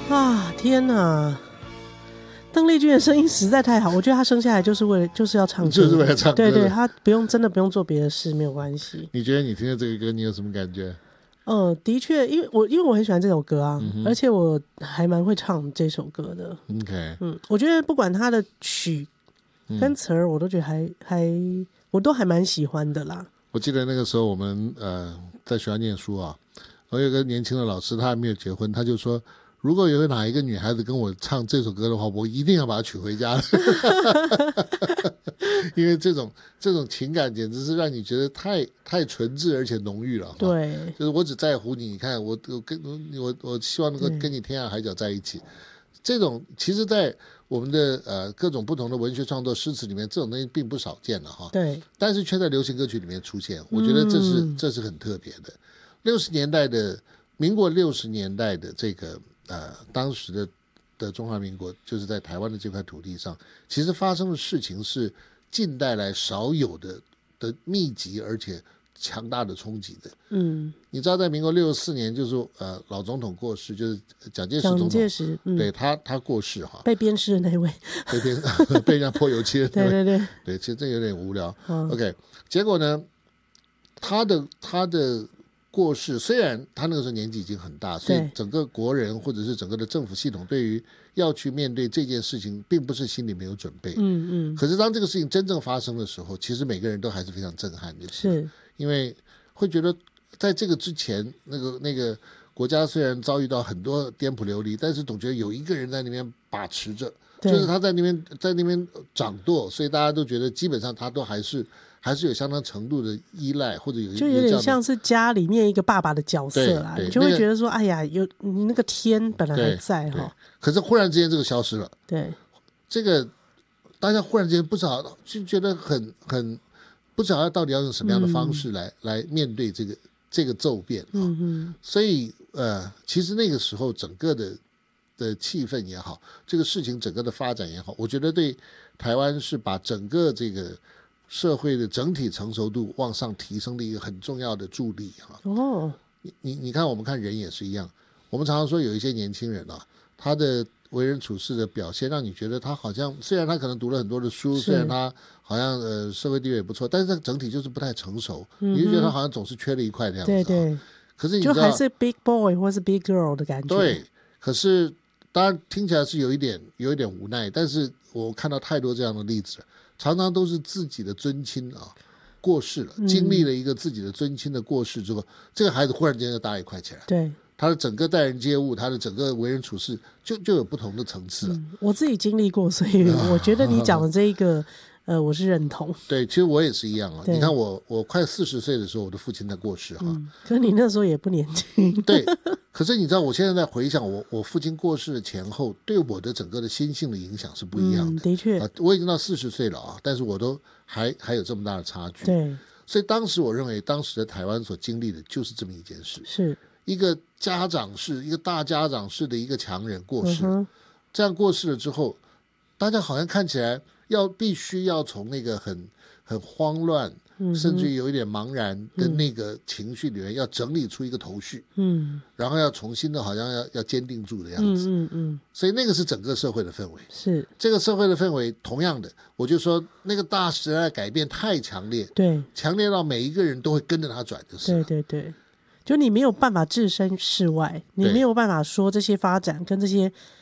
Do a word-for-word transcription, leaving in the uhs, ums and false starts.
啊，天哪！邓丽君的声音实在太好，我觉得她生下来就是为了就是要唱歌， 就是为了唱歌。 对对，她不用真的不用做别的事，没有关系。 你觉得你听了这个歌，你有什么感觉？ 嗯、呃，的确，因为我因为我很喜欢这首歌啊，嗯、而且我还蛮会唱这首歌的。 OK， 嗯，我觉得不管它的曲跟词儿，我都觉得还还我都还蛮喜欢的啦。 我记得那个时候我们呃在学校念书啊，我有个年轻的老师，他还没有结婚，他就说，如果有哪一个女孩子跟我唱这首歌的话，我一定要把她娶回家。因为这种这种情感简直是让你觉得太太纯挚而且浓郁了。 对， 就是我只在乎你，你看我我跟我我希望能够跟你天涯海角在一起。这种其实在我们的呃各种不同的文学创作诗词里面，这种东西并不少见了哈。 对，但是却在流行歌曲里面出现，我觉得这是、嗯、这是很特别的。六十年代的民国六十年代的这个呃当时的的中华民国，就是在台湾的这块土地上，其实发生的事情是近代来少有的的密集而且强大的冲击的。嗯，你知道在民国六十四年，就是呃老总统过世，就是蒋介石总统，蒋介石，嗯、对他他过世哈， 被鞭尸的那位， 被鞭被人家泼油漆的那位， 对对对， 对，其实这有点无聊。嗯、OK， 结果呢，他的他的过世，虽然他那个时候年纪已经很大，所以整个国人或者是整个的政府系统对于要去面对这件事情，并不是心里没有准备。嗯嗯。可是当这个事情真正发生的时候，其实每个人都还是非常震撼的，是因为会觉得。在这个之前，那个那个国家虽然遭遇到很多颠沛流离，但是总觉得有一个人在那边把持着，就是他在那边在那边掌舵，所以大家都觉得基本上他都还是还是有相当程度的依赖，或者有就有点像是家里面一个爸爸的角色啦，你就会觉得说，那个、哎呀，有那个天本来还在哈， 可是忽然之间这个消失了， 对， 这个大家忽然之间不知道，就觉得很很不知道到底要用什么样的方式来、嗯、来面对这个。这个骤变、啊嗯嗯、所以呃，其实那个时候整个的的气氛也好，这个事情整个的发展也好，我觉得对台湾是把整个这个社会的整体成熟度往上提升的一个很重要的助力哈、啊。哦，你你看我们看人也是一样，我们常常说有一些年轻人啊，他的为人处事的表现让你觉得他好像虽然他可能读了很多的书，虽然他好像呃社会地位也不错，但是他整体就是不太成熟、嗯、你就觉得他好像总是缺了一块这样子、啊、 对对， 可是你知道就还是 big boy 或是 big girl 的感觉。 对，可是当然听起来是有一点有一点无奈，但是我看到太多这样的例子了，常常都是自己的尊亲啊过世了、嗯、经历了一个自己的尊亲的过世之后，这个孩子忽然间就大一块起来， 对， 他的整个待人接物，他的整个为人处事就就有不同的层次了、嗯、 我自己经历过，所以我觉得你讲的这一个呃，我是认同。 对，其实我也是一样啊。你看我，我快四十岁的时候，我的父亲在过世哈、嗯。 可是你那时候也不年轻。 对，可是你知道，我现在在回想我我父亲过世的前后，对我的整个的心性的影响是不一样的。 嗯、的确、 啊，我已经到四十岁了啊，但是我都还还有这么大的差距。 对， 所以当时我认为，当时的台湾所经历的就是这么一件事， 是一个家长式、一个大家长式的一个强人过世、嗯，这样过世了之后，大家好像看起来。要必须要从那个很很慌乱、嗯、甚至有一点茫然的那个情绪里面、嗯、要整理出一个头绪，嗯，然后要重新的好像要要坚定住的样子，嗯嗯嗯，所以那个是整个社会的氛围， 是这个社会的氛围。同样的，我就说那个大时代的改变太强烈， 对， 强烈到每一个人都会跟着他转，就是对对对，就你没有办法置身事外，你没有办法说这些发展跟这些